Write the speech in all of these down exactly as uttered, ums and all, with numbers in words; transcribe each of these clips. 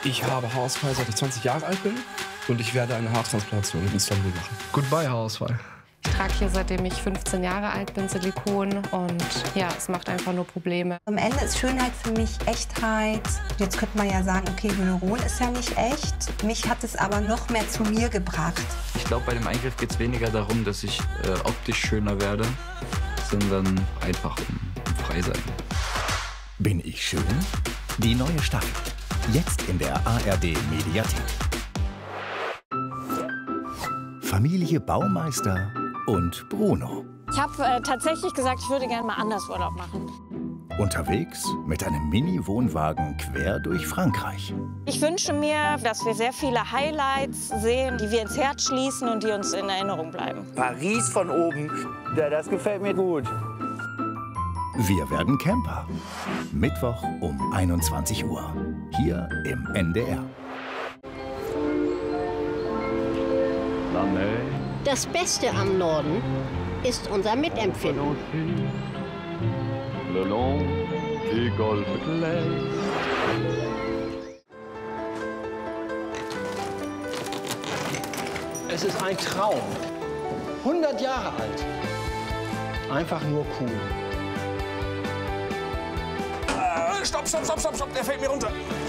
Ich habe Haarausfall, seit ich zwanzig Jahre alt bin und ich werde eine Haartransplantation in Istanbul machen. Goodbye Haarausfall. Ich trage hier, seitdem ich fünfzehn Jahre alt bin, Silikon und ja, es macht einfach nur Probleme. Am Ende ist Schönheit für mich Echtheit. Jetzt könnte man ja sagen, okay, Hyaluron ist ja nicht echt. Mich hat es aber noch mehr zu mir gebracht. Ich glaube, bei dem Eingriff geht es weniger darum, dass ich äh, optisch schöner werde, sondern einfach um, um frei sein. Bin ich schön? Die neue Staffel. Jetzt in der A R D Mediathek. Familie Baumeister und Bruno. Ich habe äh, tatsächlich gesagt, ich würde gerne mal anders Urlaub machen. Unterwegs mit einem Mini-Wohnwagen quer durch Frankreich. Ich wünsche mir, dass wir sehr viele Highlights sehen, die wir ins Herz schließen und die uns in Erinnerung bleiben. Paris von oben, ja, das gefällt mir gut. Wir werden Camper. Mittwoch um einundzwanzig Uhr. Hier im N D R. Das Beste am Norden ist unser Mitempfinden. Es ist ein Traum. hundert Jahre alt. Einfach nur cool. Äh, stopp, stopp, stopp, stopp, stopp, der fällt mir runter.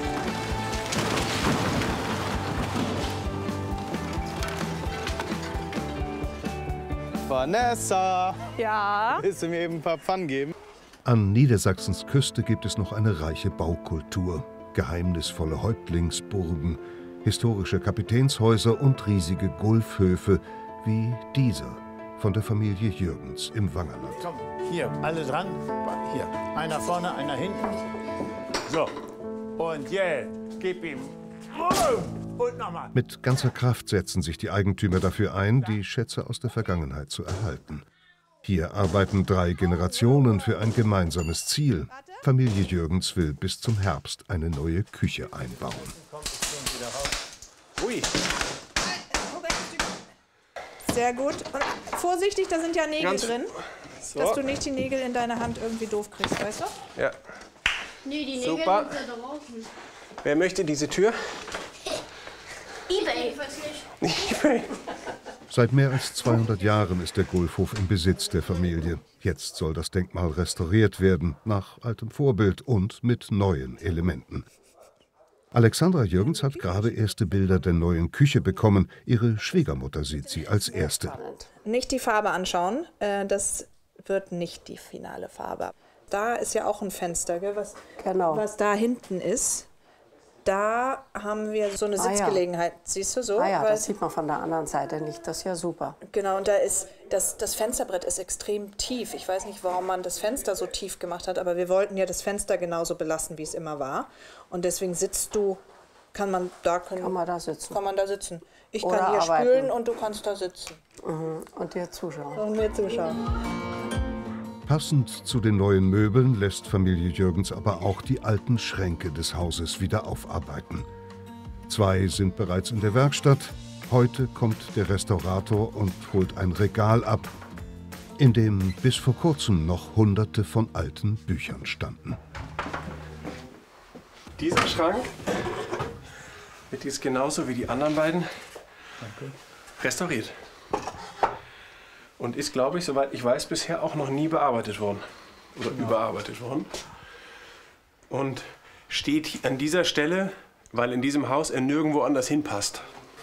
Vanessa! Ja? Willst du mir eben ein paar Pfannen geben? An Niedersachsens Küste gibt es noch eine reiche Baukultur. Geheimnisvolle Häuptlingsburgen, historische Kapitänshäuser und riesige Gulfhöfe wie dieser von der Familie Jürgens im Wangerland. Komm, hier, alle dran. Hier, einer vorne, einer hinten. So, und yeah, gib ihm. Und nochmal. Mit ganzer Kraft setzen sich die Eigentümer dafür ein, die Schätze aus der Vergangenheit zu erhalten. Hier arbeiten drei Generationen für ein gemeinsames Ziel. Familie Jürgens will bis zum Herbst eine neue Küche einbauen. Ui. Sehr gut. Und vorsichtig, da sind ja Nägel Ganz drin. So. Dass du nicht die Nägel in deine Hand irgendwie doof kriegst, weißt du? Ja. Nee, die Nägel Super. sind da draußen. Wer möchte diese Tür? eBay. eBay. Seit mehr als zweihundert Jahren ist der Gulfhof im Besitz der Familie. Jetzt soll das Denkmal restauriert werden, nach altem Vorbild und mit neuen Elementen. Alexandra Jürgens hat gerade erste Bilder der neuen Küche bekommen. Ihre Schwiegermutter sieht sie als erste. Nicht die Farbe anschauen, äh, das wird nicht die finale Farbe. Da ist ja auch ein Fenster, gell, was, Genau. was da hinten ist. Da haben wir so eine Ah, ja. Sitzgelegenheit, siehst du so? Ah ja, Weil- das sieht man von der anderen Seite nicht. Das ist ja super. Genau, und da ist das, das Fensterbrett ist extrem tief. Ich weiß nicht, warum man das Fenster so tief gemacht hat, aber wir wollten ja das Fenster genauso belassen, wie es immer war. Und deswegen sitzt du, kann man da, können, Kann man da sitzen. kann man da sitzen. Ich Oder kann hier arbeiten. spülen und du kannst da sitzen Mhm. Und dir zuschauen. und mir zuschauen. Passend zu den neuen Möbeln lässt Familie Jürgens aber auch die alten Schränke des Hauses wieder aufarbeiten. Zwei sind bereits in der Werkstatt. Heute kommt der Restaurator und holt ein Regal ab, in dem bis vor kurzem noch Hunderte von alten Büchern standen. Dieser Schrank wird jetzt genauso wie die anderen beiden restauriert. Und ist, glaube ich, soweit ich weiß, bisher auch noch nie bearbeitet worden. Oder genau. überarbeitet worden. Und steht an dieser Stelle, weil in diesem Haus er nirgendwo anders hinpasst.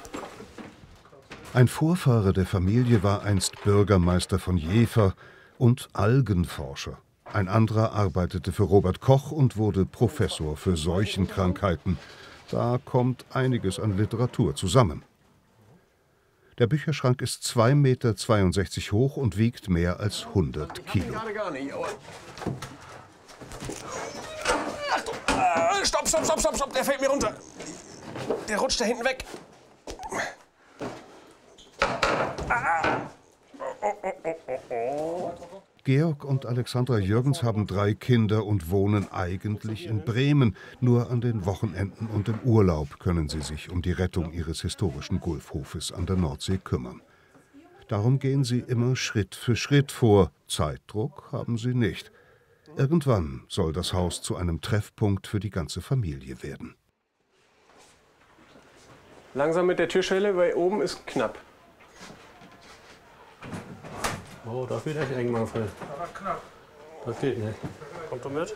Ein Vorfahre der Familie war einst Bürgermeister von Jever und Algenforscher. Ein anderer arbeitete für Robert Koch und wurde Professor für Seuchenkrankheiten. Da kommt einiges an Literatur zusammen. Der Bücherschrank ist zwei Meter zweiundsechzig hoch und wiegt mehr als hundert Kilo. Achtung! Äh, stopp, stopp, stopp, stopp, stopp, der fällt mir runter. Der rutscht da hinten weg. Ah. Oh, oh, oh, oh, oh. Georg und Alexandra Jürgens haben drei Kinder und wohnen eigentlich in Bremen. Nur an den Wochenenden und im Urlaub können sie sich um die Rettung ihres historischen Gulfhofes an der Nordsee kümmern. Darum gehen sie immer Schritt für Schritt vor. Zeitdruck haben sie nicht. Irgendwann soll das Haus zu einem Treffpunkt für die ganze Familie werden. Langsam mit der Türschwelle, weil oben ist knapp. Oh, das wird echt eng, Manfred. Aber knapp. Das geht nicht. Kommt du mit?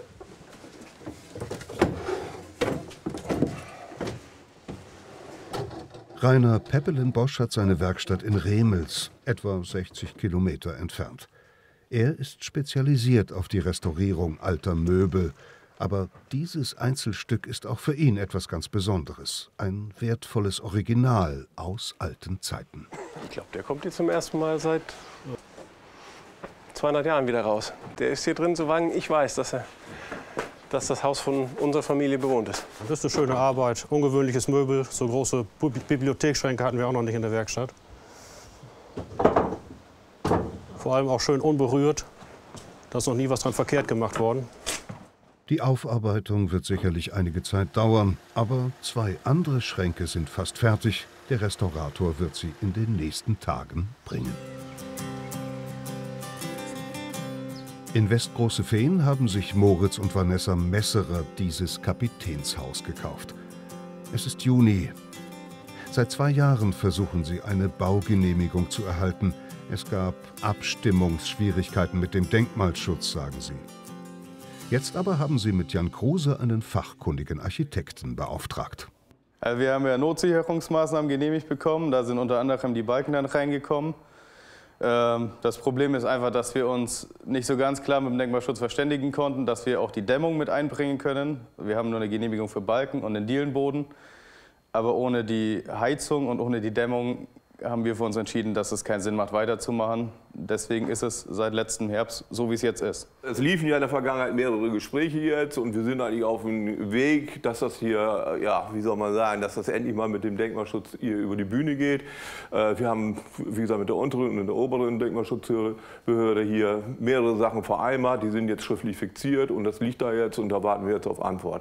Rainer Peppelen-Bosch hat seine Werkstatt in Remels, etwa sechzig Kilometer entfernt. Er ist spezialisiert auf die Restaurierung alter Möbel. Aber dieses Einzelstück ist auch für ihn etwas ganz Besonderes. Ein wertvolles Original aus alten Zeiten. Ich glaube, der kommt hier zum ersten Mal seit zweihundert Jahren wieder raus. Der ist hier drin, solange ich weiß, dass, er, dass das Haus von unserer Familie bewohnt ist. Das ist eine schöne Arbeit, ungewöhnliches Möbel. So große Bibliothekschränke hatten wir auch noch nicht in der Werkstatt. Vor allem auch schön unberührt. Da ist noch nie was dran verkehrt gemacht worden. Die Aufarbeitung wird sicherlich einige Zeit dauern, aber zwei andere Schränke sind fast fertig. Der Restaurator wird sie in den nächsten Tagen bringen. In Westgroße-Fehn haben sich Moritz und Vanessa Messerer dieses Kapitänshaus gekauft. Es ist Juni. Seit zwei Jahren versuchen sie, eine Baugenehmigung zu erhalten. Es gab Abstimmungsschwierigkeiten mit dem Denkmalschutz, sagen sie. Jetzt aber haben sie mit Jan Kruse einen fachkundigen Architekten beauftragt. Also wir haben ja Notsicherungsmaßnahmen genehmigt bekommen, da sind unter anderem die Balken dann reingekommen. Das Problem ist einfach, dass wir uns nicht so ganz klar mit dem Denkmalschutz verständigen konnten, dass wir auch die Dämmung mit einbringen können. Wir haben nur eine Genehmigung für Balken und den Dielenboden, aber ohne die Heizung und ohne die Dämmung haben wir für uns entschieden, dass es keinen Sinn macht, weiterzumachen. Deswegen ist es seit letztem Herbst so, wie es jetzt ist. Es liefen ja in der Vergangenheit mehrere Gespräche jetzt und wir sind eigentlich auf dem Weg, dass das hier, ja, wie soll man sagen, dass das endlich mal mit dem Denkmalschutz hier über die Bühne geht. Wir haben, wie gesagt, mit der unteren und der oberen Denkmalschutzbehörde hier mehrere Sachen vereinbart. Die sind jetzt schriftlich fixiert und das liegt da jetzt und da warten wir jetzt auf Antwort.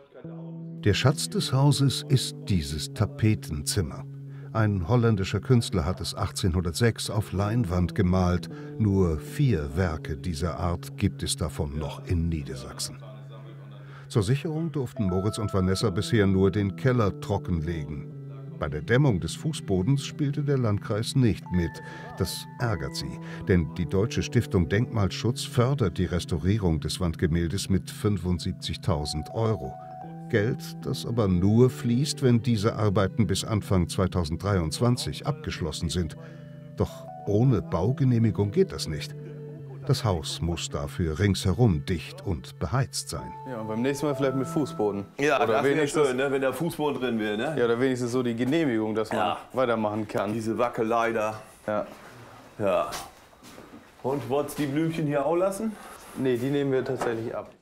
Der Schatz des Hauses ist dieses Tapetenzimmer. Ein holländischer Künstler hat es achtzehnhundertsechs auf Leinwand gemalt. Nur vier Werke dieser Art gibt es davon noch in Niedersachsen. Zur Sicherung durften Moritz und Vanessa bisher nur den Keller trockenlegen. Bei der Dämmung des Fußbodens spielte der Landkreis nicht mit. Das ärgert sie, denn die Deutsche Stiftung Denkmalschutz fördert die Restaurierung des Wandgemäldes mit fünfundsiebzigtausend Euro. Geld, das aber nur fließt, wenn diese Arbeiten bis Anfang zweitausenddreiundzwanzig abgeschlossen sind. Doch ohne Baugenehmigung geht das nicht. Das Haus muss dafür ringsherum dicht und beheizt sein. Ja, und beim nächsten Mal vielleicht mit Fußboden. Ja, oder das wäre wenigstens schön, ne, wenn der Fußboden drin wäre. Ne? Ja, oder wenigstens so die Genehmigung, dass man ja. weitermachen kann. Diese Wackelei da. Ja. Ja. Und wolltest du die Blümchen hier auch lassen? Nee, die nehmen wir tatsächlich ab.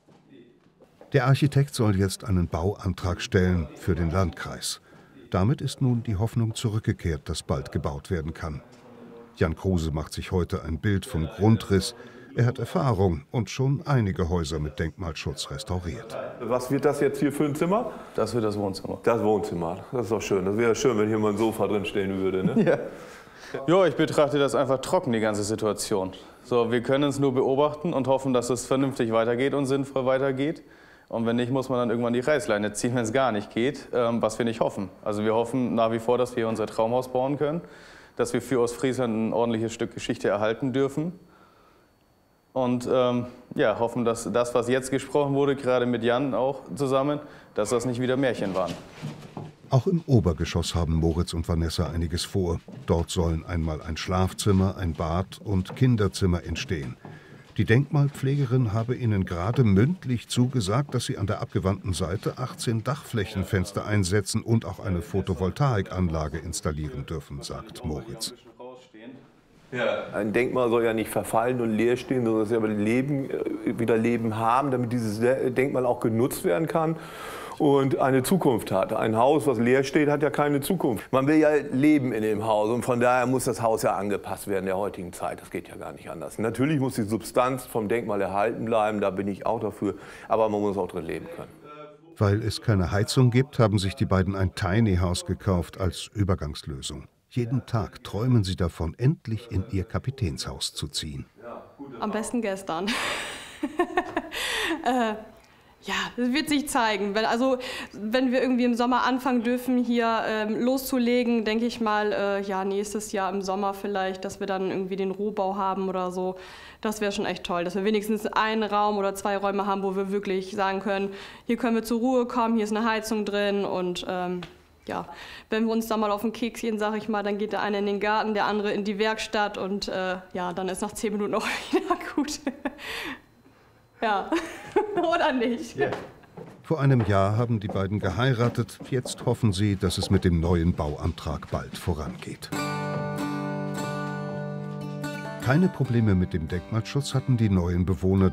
Der Architekt soll jetzt einen Bauantrag stellen für den Landkreis. Damit ist nun die Hoffnung zurückgekehrt, dass bald gebaut werden kann. Jan Kruse macht sich heute ein Bild vom Grundriss. Er hat Erfahrung und schon einige Häuser mit Denkmalschutz restauriert. Was wird das jetzt hier für ein Zimmer? Das wird das Wohnzimmer. Das Wohnzimmer, das ist doch schön. Das wäre schön, wenn hier mal ein Sofa drin stehen würde. Ne? Ja. Ja, ich betrachte das einfach trocken, die ganze Situation. So, wir können es nur beobachten und hoffen, dass es vernünftig weitergeht und sinnvoll weitergeht. Und wenn nicht, muss man dann irgendwann die Reißleine ziehen, wenn es gar nicht geht, ähm, was wir nicht hoffen. Also wir hoffen nach wie vor, dass wir unser Traumhaus bauen können, dass wir für Ostfriesland ein ordentliches Stück Geschichte erhalten dürfen. Und ähm, ja, hoffen, dass das, was jetzt gesprochen wurde, gerade mit Jan auch zusammen, dass das nicht wieder Märchen waren. Auch im Obergeschoss haben Moritz und Vanessa einiges vor. Dort sollen einmal ein Schlafzimmer, ein Bad und Kinderzimmer entstehen. Die Denkmalpflegerin habe ihnen gerade mündlich zugesagt, dass sie an der abgewandten Seite achtzehn Dachflächenfenster einsetzen und auch eine Photovoltaikanlage installieren dürfen, sagt Moritz. Ja. Ein Denkmal soll ja nicht verfallen und leer stehen, sondern es soll Leben, wieder Leben haben, damit dieses Denkmal auch genutzt werden kann und eine Zukunft hat. Ein Haus, was leer steht, hat ja keine Zukunft. Man will ja leben in dem Haus und von daher muss das Haus ja angepasst werden der heutigen Zeit. Das geht ja gar nicht anders. Natürlich muss die Substanz vom Denkmal erhalten bleiben, da bin ich auch dafür, aber man muss auch drin leben können. Weil es keine Heizung gibt, haben sich die beiden ein Tiny House gekauft als Übergangslösung. Jeden Tag träumen sie davon, endlich in ihr Kapitänshaus zu ziehen. Am besten gestern. äh, Ja, das wird sich zeigen. Wenn, also, wenn wir irgendwie im Sommer anfangen dürfen, hier ähm, loszulegen, denke ich mal, äh, ja, nächstes Jahr im Sommer vielleicht, dass wir dann irgendwie den Rohbau haben oder so. Das wäre schon echt toll, dass wir wenigstens einen Raum oder zwei Räume haben, wo wir wirklich sagen können, hier können wir zur Ruhe kommen, hier ist eine Heizung drin und ähm, ja, wenn wir uns da mal auf den Keks gehen, sage ich mal, dann geht der eine in den Garten, der andere in die Werkstatt und äh, ja, dann ist nach zehn Minuten auch wieder gut. Ja, oder nicht? Yeah. Vor einem Jahr haben die beiden geheiratet. Jetzt hoffen sie, dass es mit dem neuen Bauantrag bald vorangeht. Keine Probleme mit dem Denkmalschutz hatten die neuen Bewohner